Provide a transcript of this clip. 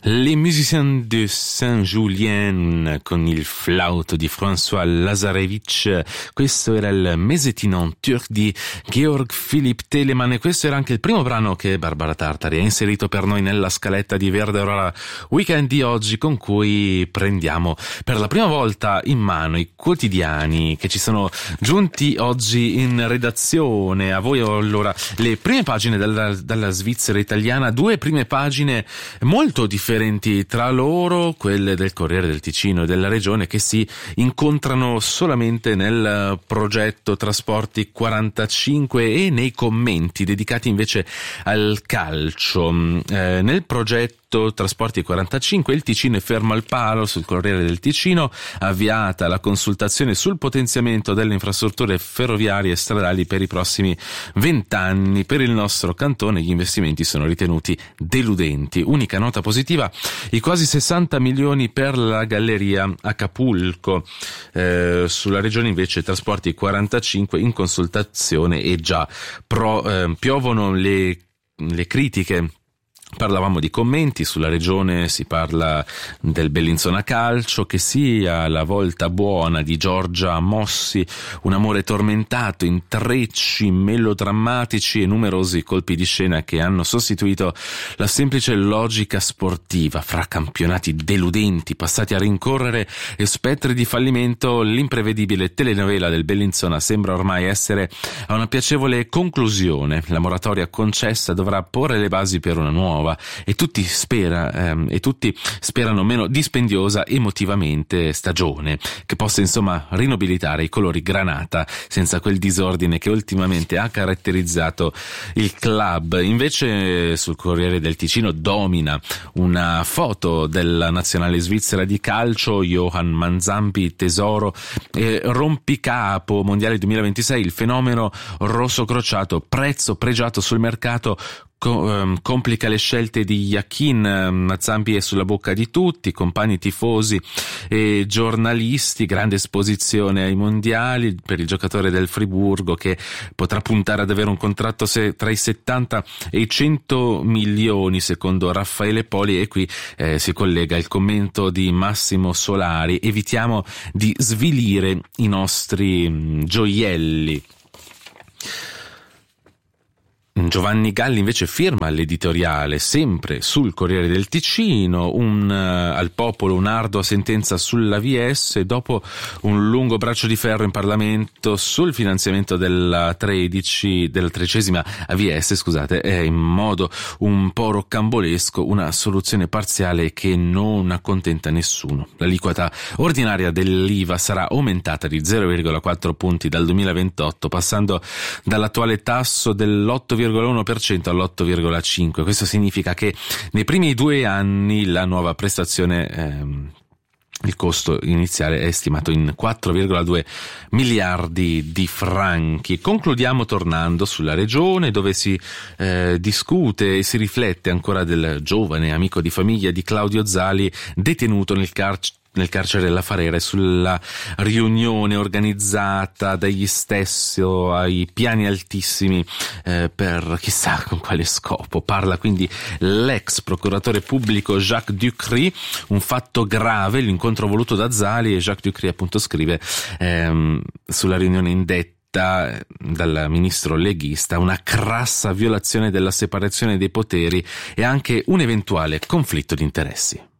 Les Musiciens de Saint-Julien con il flauto di François Lazarevich. Questo era il Mezzanine Turc di Georg Philipp Telemann, e questo era anche il primo brano che Barbara Tartari ha inserito per noi nella scaletta di Verde Aurora Weekend di oggi, con cui prendiamo per la prima volta in mano i quotidiani che ci sono giunti oggi in redazione. A voi allora le prime pagine dalla Svizzera italiana, due prime pagine molto differenti tra loro, quelle del Corriere del Ticino e della Regione, che si incontrano solamente nel progetto Trasporti 45 e nei commenti dedicati invece al calcio. Nel progetto Trasporti 45 il Ticino è fermo al palo. Sul Corriere del Ticino, avviata la consultazione sul potenziamento delle infrastrutture ferroviarie e stradali per i prossimi 20 anni. Per il nostro cantone gli investimenti sono ritenuti deludenti. Unica nota positiva, i quasi 60 milioni per la galleria Acapulco. Sulla Regione invece Trasporti 45 in consultazione e già piovono le critiche. Parlavamo di commenti. Sulla Regione si parla del Bellinzona Calcio, che sia la volta buona di Giorgia Mossi, un amore tormentato, intrecci melodrammatici e numerosi colpi di scena che hanno sostituito la semplice logica sportiva. Fra campionati deludenti passati a rincorrere e spettri di fallimento, l'imprevedibile telenovela del Bellinzona sembra ormai essere a una piacevole conclusione. La moratoria concessa dovrà porre le basi per una nuova e tutti sperano meno dispendiosa emotivamente stagione, che possa insomma rinobilitare i colori granata senza quel disordine che ultimamente ha caratterizzato il club. Invece sul Corriere del Ticino domina una foto della nazionale svizzera di calcio, Johann Manzampi tesoro e rompicapo mondiale 2026, il fenomeno rosso crociato, prezzo pregiato sul mercato, complica le scelte di Jachin. Manzampi è sulla bocca di tutti, compagni tifosi e giornalisti. Grande esposizione ai mondiali per il giocatore del Friburgo, che potrà puntare ad avere un contratto tra i 70 e i 100 milioni secondo Raffaele Poli. E qui si collega il commento di Massimo Solari: evitiamo di svilire i nostri gioielli. Giovanni Galli invece firma l'editoriale sempre sul Corriere del Ticino, al popolo un'ardua sentenza sull'AVS dopo un lungo braccio di ferro in Parlamento sul finanziamento della 13ª AVS, in modo un po' roccambolesco una soluzione parziale che non accontenta nessuno. L'aliquota ordinaria dell'IVA sarà aumentata di 0,4 punti dal 2028, passando dall'attuale tasso dell'8,1% all'8,5%. Questo significa che nei primi 2 anni la nuova prestazione, il costo iniziale è stimato in 4,2 miliardi di franchi. Concludiamo tornando sulla Regione, dove si discute e si riflette ancora del giovane amico di famiglia di Claudio Zali, detenuto nel carcere della Farera, e sulla riunione organizzata dagli stessi ai piani altissimi per chissà con quale scopo. Parla quindi l'ex procuratore pubblico Jacques Ducry. Un fatto grave, l'incontro voluto da Zali, e Jacques Ducry appunto scrive sulla riunione indetta dal ministro leghista: una crassa violazione della separazione dei poteri e anche un eventuale conflitto di interessi.